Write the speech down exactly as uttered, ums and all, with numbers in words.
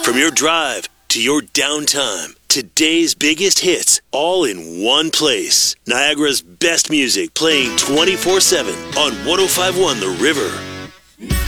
From your drive to your downtime, today's biggest hits all in one place. Niagara's best music playing twenty-four seven on one oh five point one The River.